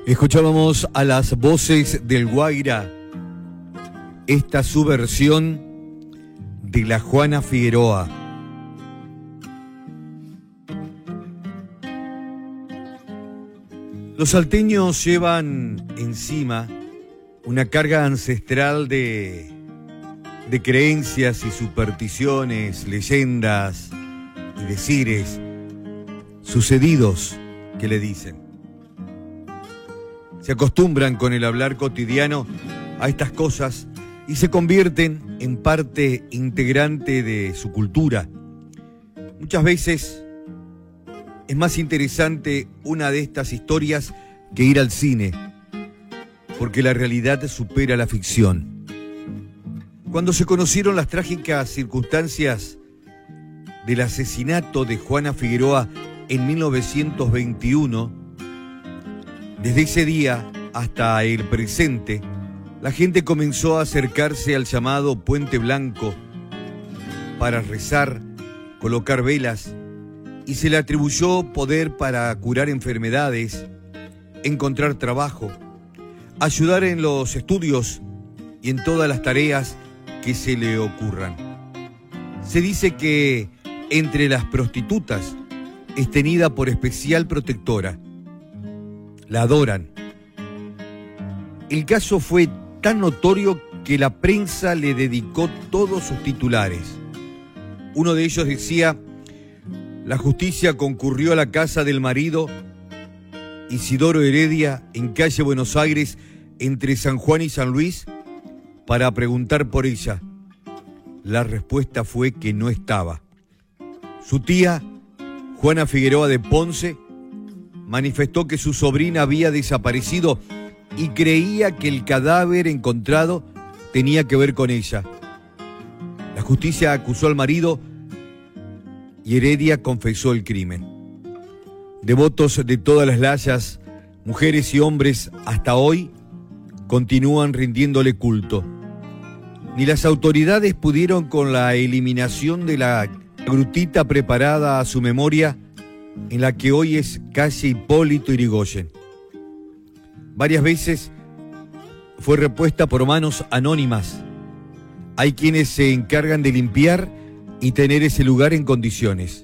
Escuchábamos a las voces del Guaira, esta su versión de la Juana Figueroa. Los salteños llevan encima una carga ancestral de creencias y supersticiones, leyendas y decires, sucedidos que le dicen. Se acostumbran con el hablar cotidiano a estas cosas y se convierten en parte integrante de su cultura. Muchas veces es más interesante una de estas historias que ir al cine, porque la realidad supera la ficción. Cuando se conocieron las trágicas circunstancias del asesinato de Juana Figueroa en 1921, desde ese día hasta el presente, la gente comenzó a acercarse al llamado Puente Blanco para rezar, colocar velas, y se le atribuyó poder para curar enfermedades, encontrar trabajo, ayudar en los estudios y en todas las tareas que se le ocurran. Se dice que entre las prostitutas es tenida por especial protectora. La adoran. El caso fue tan notorio que la prensa le dedicó todos sus titulares. Uno de ellos decía: la justicia concurrió a la casa del marido Isidoro Heredia en calle Buenos Aires entre San Juan y San Luis para preguntar por ella. La respuesta fue que no estaba. Su tía, Juana Figueroa de Ponce, manifestó que su sobrina había desaparecido y creía que el cadáver encontrado tenía que ver con ella. La justicia acusó al marido y Heredia confesó el crimen. Devotos de todas las layas, mujeres y hombres, hasta hoy continúan rindiéndole culto. Ni las autoridades pudieron con la eliminación de la grutita preparada a su memoria, en la que hoy es calle Hipólito Yrigoyen. Varias veces fue repuesta por manos anónimas. Hay quienes se encargan de limpiar y tener ese lugar en condiciones.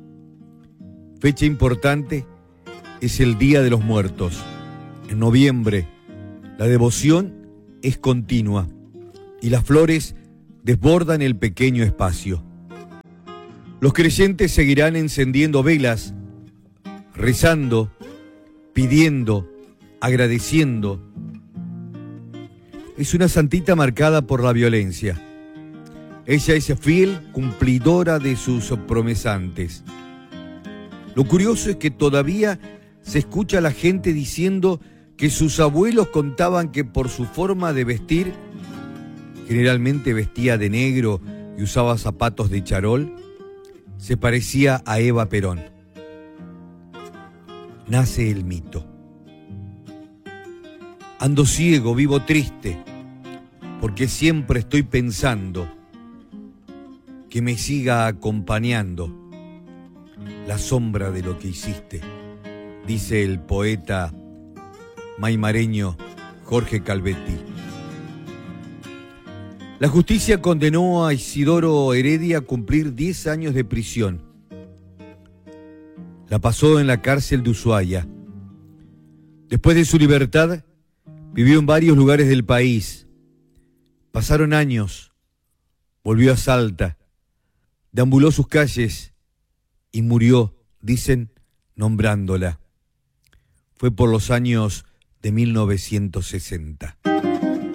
Fecha importante es el Día de los Muertos. En noviembre, la devoción es continua y las flores desbordan el pequeño espacio. Los creyentes seguirán encendiendo velas, rezando, pidiendo, agradeciendo. Es una santita marcada por la violencia. Ella es fiel cumplidora de sus promesantes. Lo curioso es que todavía se escucha a la gente diciendo que sus abuelos contaban que por su forma de vestir, generalmente vestía de negro y usaba zapatos de charol, se parecía a Eva Perón. Nace el mito. Ando ciego, vivo triste, porque siempre estoy pensando que me siga acompañando la sombra de lo que hiciste, dice el poeta maimareño Jorge Calvetti. La justicia condenó a Isidoro Heredia a cumplir 10 años de prisión. La pasó en la cárcel de Ushuaia. Después de su libertad, vivió en varios lugares del país. Pasaron años, volvió a Salta, deambuló sus calles y murió, dicen, nombrándola. Fue por los años de 1960.